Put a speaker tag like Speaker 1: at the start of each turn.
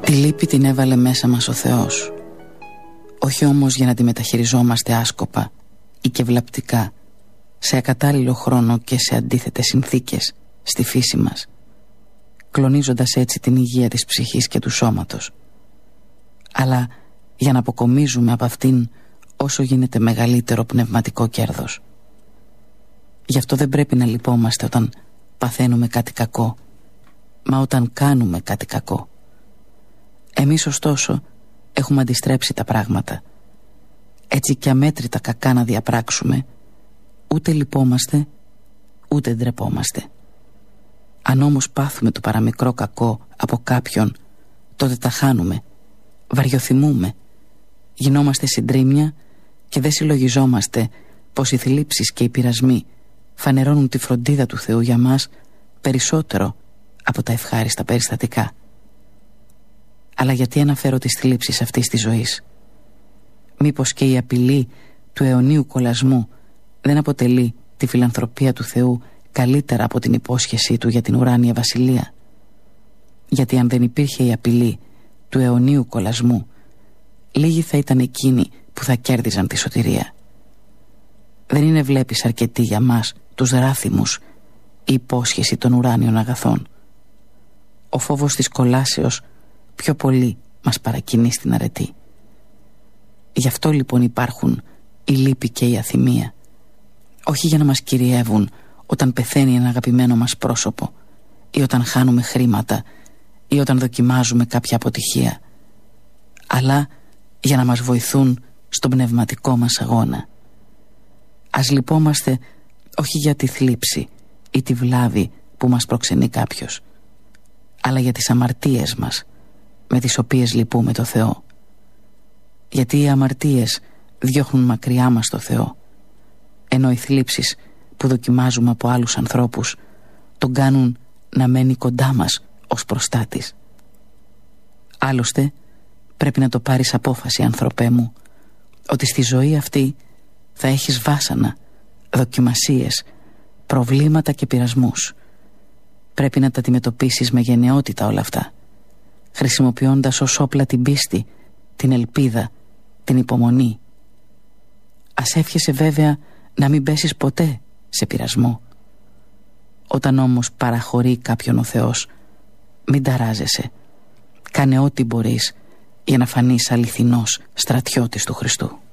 Speaker 1: Τη λύπη την έβαλε μέσα μας ο Θεός. Όχι όμως για να τη μεταχειριζόμαστε άσκοπα ή και βλαπτικά, σε ακατάλληλο χρόνο και σε αντίθετες συνθήκες στη φύση μας, κλονίζοντας έτσι την υγεία της ψυχής και του σώματος, αλλά για να αποκομίζουμε από αυτήν όσο γίνεται μεγαλύτερο πνευματικό κέρδος. Γι' αυτό δεν πρέπει να λυπόμαστε όταν παθαίνουμε κάτι κακό, μα όταν κάνουμε κάτι κακό. Εμείς ωστόσο έχουμε αντιστρέψει τα πράγματα. Έτσι κι αμέτρητα κακά να διαπράξουμε, ούτε λυπόμαστε ούτε ντρεπόμαστε. Αν όμως πάθουμε το παραμικρό κακό από κάποιον, τότε τα χάνουμε, βαριοθυμούμε, γινόμαστε συντρίμμια και δεν συλλογιζόμαστε πως οι θλίψεις και οι πειρασμοί φανερώνουν τη φροντίδα του Θεού για μας περισσότερο από τα ευχάριστα περιστατικά. Αλλά γιατί αναφέρω τις θλίψεις αυτής της ζωής? Μήπως και η απειλή του αιωνίου κολασμού δεν αποτελεί τη φιλανθρωπία του Θεού καλύτερα από την υπόσχεσή του για την ουράνια βασιλεία? Γιατί αν δεν υπήρχε η απειλή του αιωνίου κολασμού, λίγοι θα ήταν εκείνοι που θα κέρδιζαν τη σωτηρία. Δεν είναι, βλέπεις, αρκετή για μας τους δράθυμους η υπόσχεση των ουράνιων αγαθών? Ο φόβος της κολάσεως πιο πολύ μας παρακινεί στην αρετή. Γι' αυτό λοιπόν υπάρχουν η λύπη και η αθυμία, όχι για να μας κυριεύουν όταν πεθαίνει ένα αγαπημένο μας πρόσωπο, ή όταν χάνουμε χρήματα, ή όταν δοκιμάζουμε κάποια αποτυχία, αλλά για να μας βοηθούν στον πνευματικό μας αγώνα. Ας λυπόμαστε όχι για τη θλίψη ή τη βλάβη που μας προξενεί κάποιος, αλλά για τις αμαρτίες μας με τις οποίες λυπούμε το Θεό. Γιατί οι αμαρτίες διώχνουν μακριά μας το Θεό, ενώ οι θλίψεις που δοκιμάζουμε από άλλους ανθρώπους τον κάνουν να μένει κοντά μας ως προστάτης. Άλλωστε πρέπει να το πάρεις απόφαση, άνθρωπέ μου, ότι στη ζωή αυτή θα έχεις βάσανα, δοκιμασίες, προβλήματα και πειρασμούς. Πρέπει να τα αντιμετωπίσεις με γενναιότητα όλα αυτά, χρησιμοποιώντας ως όπλα την πίστη, την ελπίδα, την υπομονή. Ας εύχεσαι βέβαια να μην πέσεις ποτέ σε πειρασμό. Όταν όμως παραχωρεί κάποιον ο Θεός, μην ταράζεσαι. Κάνε ό,τι μπορείς για να φανείς αληθινός στρατιώτης του Χριστού.